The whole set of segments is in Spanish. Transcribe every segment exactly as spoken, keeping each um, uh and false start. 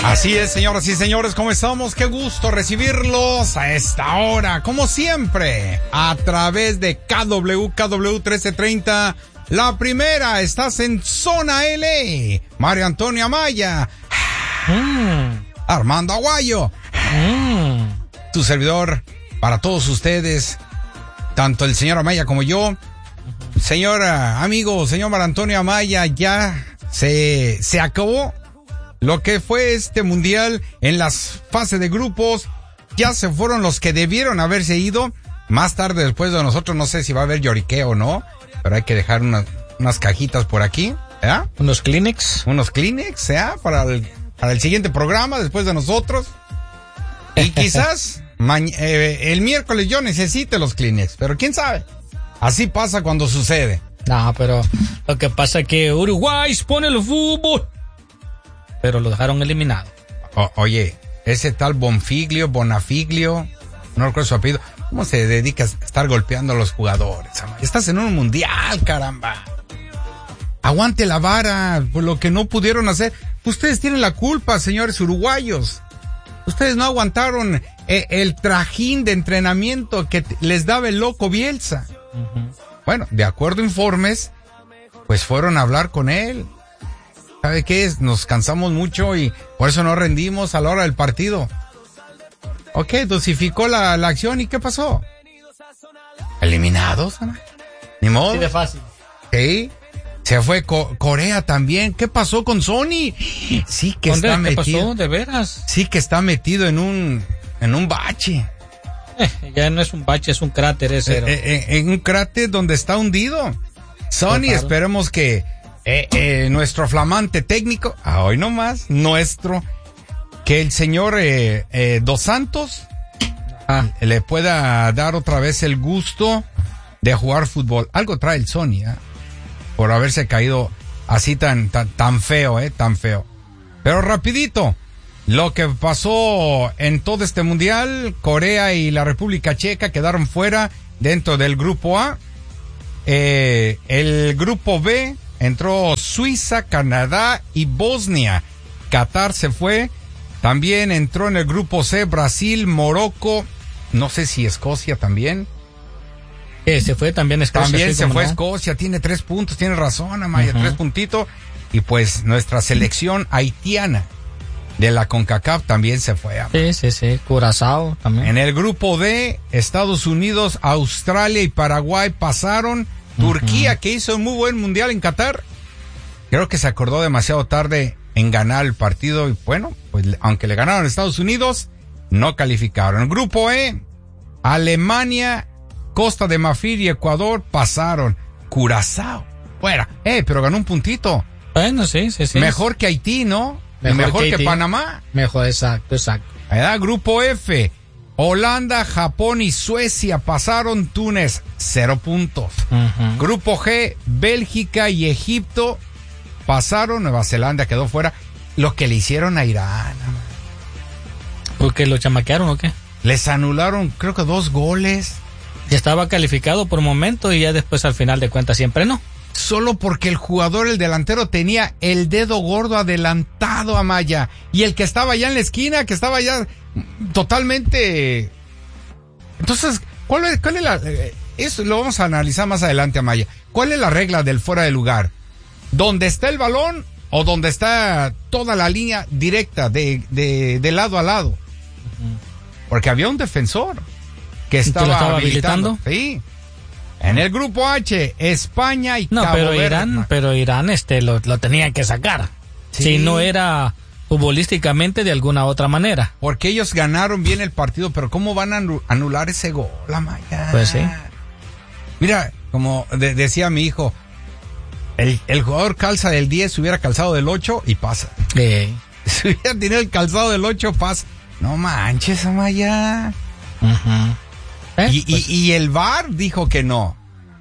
Así es, señoras y señores, ¿cómo estamos? Qué gusto recibirlos a esta hora, como siempre, a través de K W K W trece treinta. La primera, estás en Zona L. Mario Antonio Amaya. Mm. Armando Aguayo. Mm. Tu servidor, para todos ustedes, tanto el señor Amaya como yo. Señor amigo, señor Mario Antonio Amaya, ya se, se acabó lo que fue este mundial en las fases de grupos. Ya se fueron los que debieron haberse ido. Más tarde, después de nosotros, no sé si va a haber lloriqueo o no, pero hay que dejar unas, unas cajitas por aquí, ¿eh? Unos Kleenex. Unos Kleenex, ¿eh? Para el, para el siguiente programa, después de nosotros. Y quizás ma- eh, el miércoles yo necesite los Kleenex, pero quién sabe. Así pasa cuando sucede. No, pero lo que pasa es que Uruguay pone el fútbol, pero lo dejaron eliminado. O, oye, ese tal Bonfiglio, Bonafiglio, no recuerdo su apellido, ¿cómo se dedica a estar golpeando a los jugadores? Estás en un mundial, caramba. Aguante la vara por lo que no pudieron hacer. Ustedes tienen la culpa, señores uruguayos. Ustedes no aguantaron eh, el trajín de entrenamiento que t- les daba el loco Bielsa. Uh-huh. Bueno, de acuerdo a informes, pues fueron a hablar con él. ¿Sabe qué es? Nos cansamos mucho y por eso no rendimos a la hora del partido. Ok, dosificó la, la acción y ¿qué pasó? ¿Eliminados? Ni modo. Sí, de fácil. Sí. Se fue Co- Corea también. ¿Qué pasó con Sony? Sí que está ¿Qué metido. pasó? ¿De veras? Sí que está metido en un, en un bache. Eh, ya no es un bache, es un cráter ese. Eh, eh, en un cráter donde está hundido. Sony, esperemos que eh, eh, nuestro flamante técnico, a hoy nomás, nuestro, que el señor eh, eh, Dos Santos ah, le pueda dar otra vez el gusto de jugar fútbol. Algo trae el Sony, ¿eh? Por haberse caído así tan, tan, tan feo, eh, tan feo. Pero rapidito, lo que pasó en todo este mundial, Corea y la República Checa quedaron fuera dentro del grupo A. Eh, el grupo B entró Suiza, Canadá y Bosnia. Qatar se fue. También entró en el grupo C Brasil, Morocco, no sé si Escocia también. Eh, se fue también Escocia. También sí, se fue no. Escocia, tiene tres puntos, tiene razón, Amaya, uh-huh. tres puntitos. Y pues nuestra selección haitiana de la CONCACAF también se fue. Amaya. Sí, sí, sí, Curazao también. En el grupo D, Estados Unidos, Australia y Paraguay pasaron. Uh-huh. Turquía, que hizo un muy buen mundial en Qatar, creo que se acordó demasiado tarde en ganar el partido. Y bueno, pues aunque le ganaron a Estados Unidos, no calificaron. El grupo E, Alemania, Costa de Marfil y Ecuador pasaron. Curazao, fuera. Eh, pero ganó un puntito. Bueno, sí, sí, sí. Mejor que Haití, ¿no? Mejor, Mejor que, que Panamá. Mejor, exacto, exacto. ¿Verdad? Grupo F, Holanda, Japón y Suecia pasaron. Túnez, cero puntos. Uh-huh. Grupo G, Bélgica y Egipto pasaron. Nueva Zelanda quedó fuera. Lo que le hicieron a Irán. ¿Por qué lo chamaquearon o qué? Les anularon, creo que dos goles. Ya estaba calificado por un momento y ya después al final de cuentas siempre no. Solo porque el jugador, el delantero, tenía el dedo gordo adelantado a Maya. Y el que estaba allá en la esquina, que estaba allá totalmente... Entonces, ¿cuál es, cuál es la... Eso lo vamos a analizar más adelante, Amaya. ¿Cuál es la regla del fuera de lugar? ¿Dónde está el balón o donde está toda la línea directa de, de, de lado a lado? Uh-huh. Porque había un defensor que estaba, estaba habilitando. habilitando. Sí. En el grupo H, España y no, Cabo pero Verde. Irán, no. pero Irán este lo, lo tenía que sacar. Sí. Si no era futbolísticamente de alguna otra manera. Porque ellos ganaron bien el partido, pero ¿cómo van a anular ese gol, la Maya? Pues sí. Mira, como de, decía mi hijo, el, el jugador calza del diez, hubiera calzado del ocho y pasa. Sí. Si hubiera tenido el calzado del ocho, pasa. No manches, Amaya. Uh-huh. ¿Eh? Y, pues... y, y el V A R dijo que no.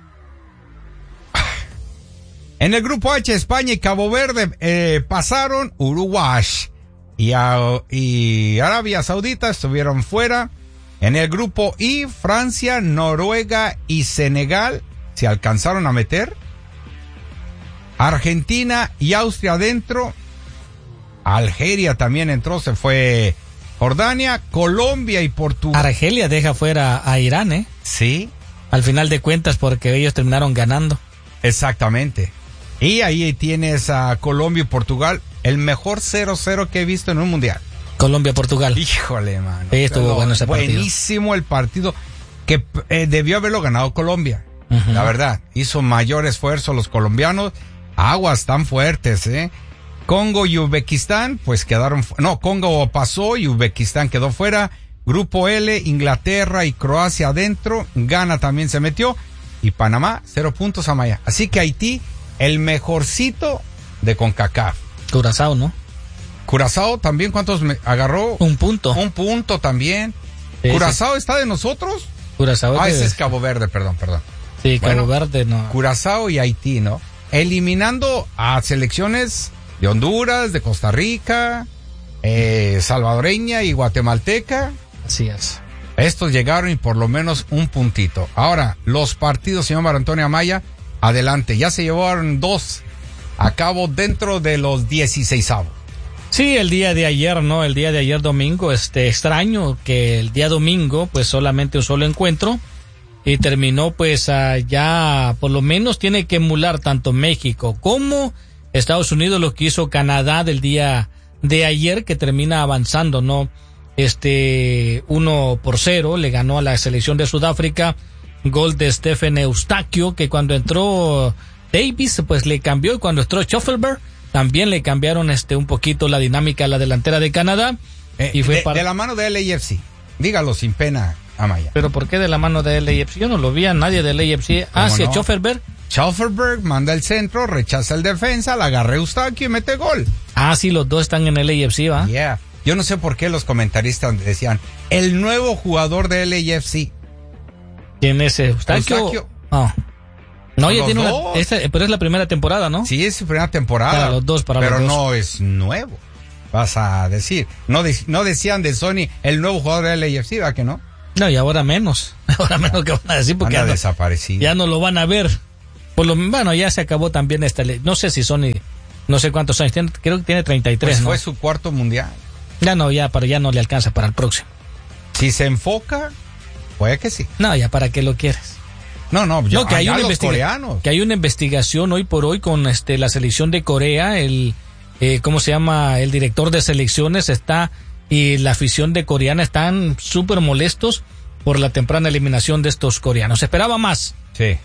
En el grupo H, España y Cabo Verde eh, pasaron. Uruguay y, a, y Arabia Saudita estuvieron fuera. En el grupo I, Francia, Noruega y Senegal se alcanzaron a meter. Argentina y Austria adentro. Algeria también entró, se fue Jordania, Colombia y Portugal. Argelia deja fuera a Irán, ¿eh? Sí. Al final de cuentas, porque ellos terminaron ganando. Exactamente. Y ahí tienes a Colombia y Portugal, el mejor cero cero que he visto en un mundial. Colombia-Portugal. Híjole, mano. Sí, estuvo bueno ese partido. Buenísimo el partido, que eh, debió haberlo ganado Colombia. Uh-huh. La verdad, hizo mayor esfuerzo los colombianos. Aguas tan fuertes, ¿eh? Congo y Uzbekistán, pues quedaron... Fu- no, Congo pasó y Uzbekistán quedó fuera. Grupo L, Inglaterra y Croacia adentro. Ghana también se metió. Y Panamá, cero puntos a Maya. Así que Haití, el mejorcito de CONCACAF. Curazao, ¿no? Curazao también, ¿cuántos me agarró? Un punto. Un punto también. Sí, ¿Curazao sí. está de nosotros? Curazao. Ah, de... ese es Cabo Verde, perdón, perdón. Sí, Cabo bueno, Verde, no. Curazao y Haití, ¿no? Eliminando a selecciones de Honduras, de Costa Rica, eh, salvadoreña y guatemalteca. Así es. Estos llegaron y por lo menos un puntito. Ahora, los partidos, señor Mario Antonio Amaya, adelante. Ya se llevaron dos a cabo dentro de los dieciseisavos. Sí, el día de ayer, ¿no? El día de ayer domingo, este, extraño que el día domingo, pues solamente un solo encuentro y terminó, pues, uh, ya por lo menos tiene que emular tanto México como Estados Unidos lo que hizo Canadá del día de ayer, que termina avanzando, ¿no? Este, uno por cero, le ganó a la selección de Sudáfrica, gol de Stephen Eustaquio, que cuando entró Davis, pues le cambió, y cuando entró Schoffelberg, también le cambiaron este un poquito la dinámica a la delantera de Canadá. Eh, y fue de, para... de la mano de L A F C. Dígalo sin pena, Amaya. ¿Pero por qué de la mano de L A F C? Yo no lo vi a nadie de L A F C. Hacia no? Schoffelberg. Schoffelberg manda el centro, rechaza el defensa, la agarra Eustaquio y mete gol. Ah, sí, los dos están en L A F C, ¿va? Yeah. Yo no sé por qué los comentaristas decían, el nuevo jugador de L A F C. ¿Quién es Eustaquio? Eustaquio. Oh. No, ya Los tiene dos. una, esta, pero es la primera temporada, ¿no? Sí, es su primera temporada. Para los dos, para pero los dos. no es nuevo, vas a decir. No, de, no decían de Sony el nuevo jugador de L A F C, ¿verdad que no? No, y ahora menos. Ahora menos que van a decir porque Anda ya no, desaparecido. ya no lo van a ver. Por lo, bueno, ya se acabó también esta ley. No sé si Sony, no sé cuántos años tiene, creo que tiene treinta y tres, Pues ¿no? fue su cuarto mundial. Ya no, ya, pero ya no le alcanza para el próximo. Si se enfoca, puede que sí. No, ya, ¿para qué lo quieres? No, no, ya, No, que hay, una los investiga- coreanos. que hay una investigación hoy por hoy con este la selección de Corea, el eh, ¿cómo se llama? El director de selecciones está y la afición de coreana están súper molestos por la temprana eliminación de estos coreanos. Se esperaba más. Sí.